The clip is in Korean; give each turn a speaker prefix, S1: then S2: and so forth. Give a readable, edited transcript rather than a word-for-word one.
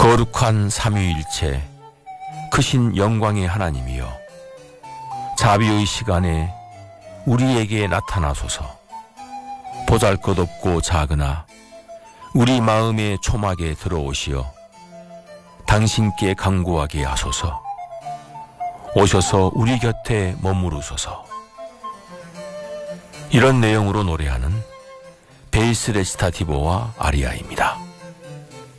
S1: 거룩한 삼위일체 크신 영광의 하나님이여, 자비의 시간에 우리에게 나타나소서. 보잘것없고 작으나 우리 마음의 초막에 들어오시어 당신께 간구하게 하소서. 오셔서 우리 곁에 머무르소서. 이런 내용으로 노래하는 베이스 레시타티보와 아리아입니다.